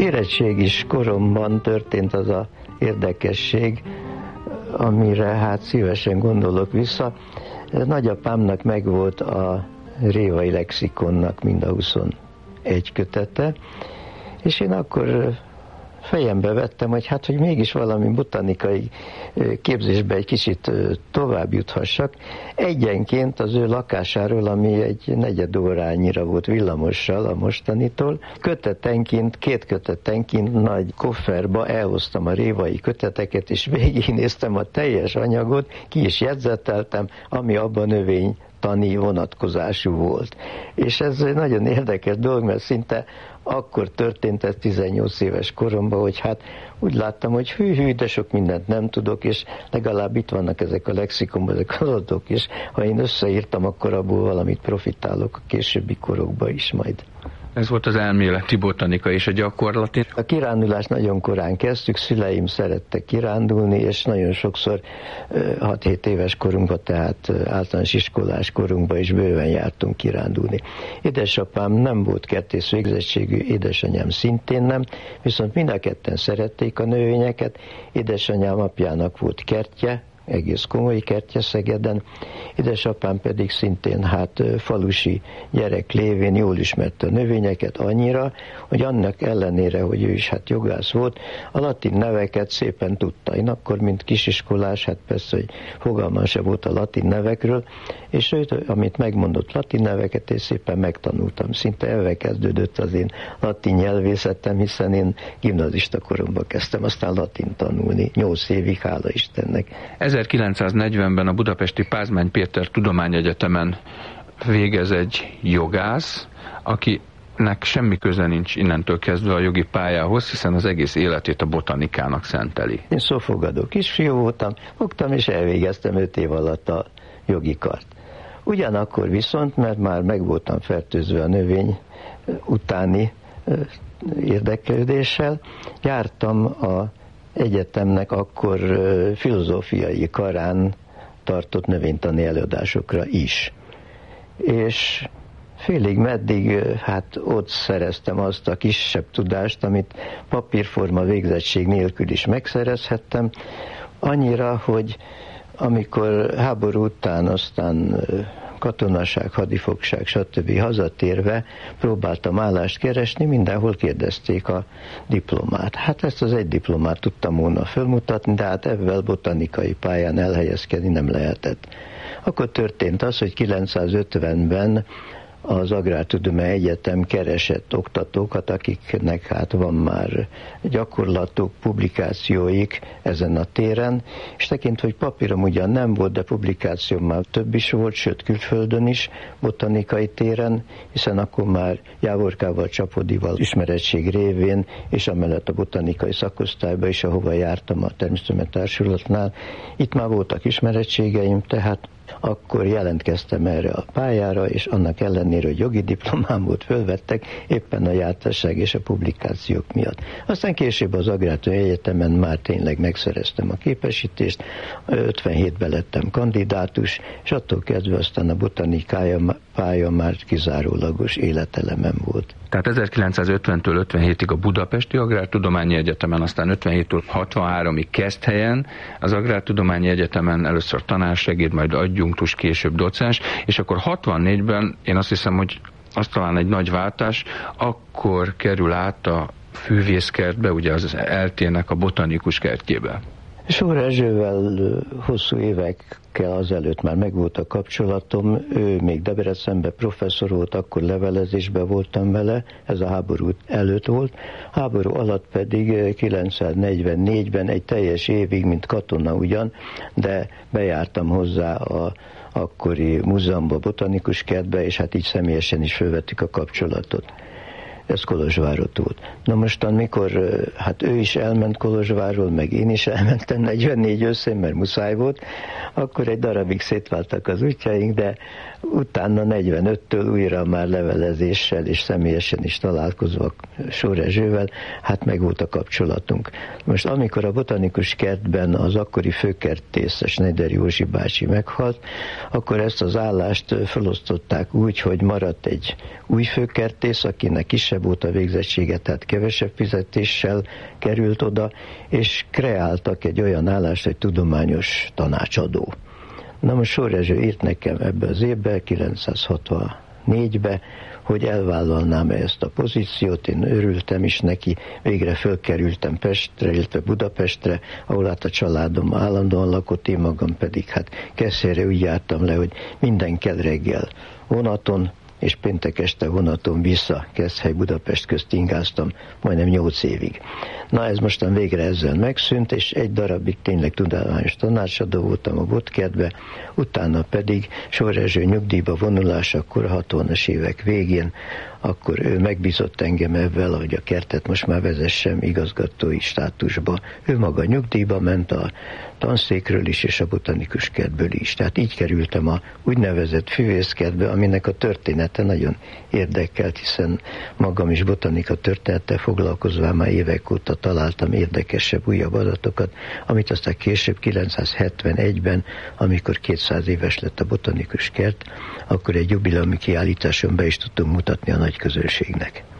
érettségis koromban történt az a érdekesség, amire hát szívesen gondolok vissza. Nagyapámnak megvolt a Révai Lexikonnak mind a 21 kötete, és én akkor fejembe vettem, hogy mégis valami botanikai képzésbe egy kicsit tovább juthassak. Egyenként az ő lakásáról, ami egy negyed órányira volt villamossal a mostanitól, két kötetenként nagy kofferba elhoztam a révai köteteket, és végignéztem a teljes anyagot, ki is jegyzeteltem, ami abban növénytani vonatkozású volt. És ez egy nagyon érdekes dolog, mert szinte akkor történt ez 18 éves koromban, hogy hát úgy láttam, hogy hű, de sok mindent nem tudok, és legalább itt vannak ezek a lexikonban, ezek az adatok, és ha én összeírtam, akkor abból valamit profitálok a későbbi korokban is majd. Ez volt az elméleti botanika és a gyakorlati. A kirándulást nagyon korán kezdtük, szüleim szerettek kirándulni, és nagyon sokszor 6-7 éves korunkban, tehát általános iskolás korunkban is bőven jártunk kirándulni. Édesapám nem volt kertész végzettségű, édesanyám szintén nem, viszont mind a ketten szerették a növényeket. Édesanyám apjának volt kertje, egész komoly kertje Szegeden, édesapám pedig szintén falusi gyerek lévén jól ismerte a növényeket annyira, hogy annak ellenére, hogy ő is jogász volt, a latin neveket szépen tudta. Én akkor, mint kisiskolás, persze, hogy fogalmam sem volt a latin nevekről, és őt, amit megmondott latin neveket, és szépen megtanultam. Szinte elve kezdődött az én latin nyelvészetem, hiszen én gimnazista koromban kezdtem aztán latin tanulni, 8 évig, hála Istennek. 1940-ben a budapesti Pázmány Péter Tudományegyetemen végez egy jogász, akinek semmi köze nincs innentől kezdve a jogi pályához, hiszen az egész életét a botanikának szenteli. Én szófogadó kisfiú voltam, fogtam és elvégeztem 5 év alatt a jogi kart. Ugyanakkor viszont, mert már meg voltam fertőzve a növény utáni érdeklődéssel, jártam a egyetemnek akkor filozófiai karán tartott növénytani előadásokra is. És félig meddig ott szereztem azt a kisebb tudást, amit papírforma végzettség nélkül is megszerezhettem, annyira, hogy amikor háború után aztán katonaság, hadifogság, stb. Hazatérve próbáltam állást keresni, mindenhol kérdezték a diplomát. Ezt az egy diplomát tudtam volna fölmutatni, de ebben botanikai pályán elhelyezkedni nem lehetett. Akkor történt az, hogy 950-ben az Agrártudományi Egyetem keresett oktatókat, akiknek van már gyakorlatuk, publikációik ezen a téren, és tekintve, hogy papírom ugyan nem volt, de publikáció már több is volt, sőt külföldön is, botanikai téren, hiszen akkor már Jávorkával, Csapodival ismerettség révén, és amellett a botanikai szakosztályba is, ahova jártam a Természettudományi Társulatnál, itt már voltak ismerettségeim, tehát akkor jelentkeztem erre a pályára, és annak ellenére, hogy jogi diplomám volt, fölvettek éppen a jártasság és a publikációk miatt. Aztán később az Agrártudományi Egyetemen már tényleg megszereztem a képesítést, 57-ben lettem kandidátus, és attól kezdve aztán a botanikája pálya már kizárólagos életelemem volt. Tehát 1950-től 57-ig a Budapesti Agrártudományi Egyetemen, aztán 57-től 63-ig Keszthelyen, az Agrártudományi Egyetemen először tanársegéd, majd adjunktus, később docens, és akkor 64-ben én azt hiszem, hogy az talán egy nagy váltás, akkor kerül át a fűvészkertbe, ugye az eltének a botanikus kertjébe. Sór Erzsővel hosszú évekkel azelőtt már megvolt a kapcsolatom, ő még Debrecenben professzor volt, akkor levelezésben voltam vele, ez a háború előtt volt, háború alatt pedig 1944-ben egy teljes évig, mint katona ugyan, de bejártam hozzá a akkori múzeumba, botanikus kertbe, és így személyesen is fölvettük a kapcsolatot. Ez Kolozsvárot volt. Na mostan, mikor ő is elment Kolozsvárról, meg én is elmentem 44 őszén, mert muszáj volt, akkor egy darabig szétváltak az útjaink, de utána 45-től újra már levelezéssel és személyesen is találkozva Sór Erzsővel, meg volt a kapcsolatunk. Most amikor a botanikus kertben az akkori főkertész, Schneider Józsi bácsi meghalt, akkor ezt az állást felosztották úgy, hogy maradt egy új főkertész, akinek kisebb kevesebb óta végzettséget, tehát kevesebb fizetéssel került oda, és kreáltak egy olyan állást, hogy tudományos tanácsadó. Na most Sór Rezső írt nekem ebbe az évbe, 964-be, hogy elvállalnám ezt a pozíciót, én örültem is neki, végre fölkerültem Pestre, illetve Budapestre, ahol hát a családom állandóan lakott, én magam pedig hát Keszthelyre úgy jártam le, hogy minden kedd reggel vonaton, és péntek este vonaton vissza Keszthely Budapest közt ingáztam majdnem 8 évig. Na ez mostan végre ezzel megszűnt, és egy darabig tényleg tudományos tanácsadó voltam a Bottkertbe, utána pedig Sór Rezső nyugdíjba vonulásakor a 60-as évek végén, akkor ő megbízott engem ebben, hogy a kertet most már vezessem igazgatói státusba. Ő maga nyugdíjba ment a tanszékről is, és a botanikus kertből is. Tehát így kerültem a úgynevezett füvészkertbe, aminek a története nagyon érdekelt, hiszen magam is botanika történettel foglalkozva már évek óta találtam érdekesebb, újabb adatokat, amit aztán később 971-ben, amikor 200 éves lett a botanikus kert, akkor egy jubileumi kiállításon be is tudtunk mutatni a nagy közönségnek.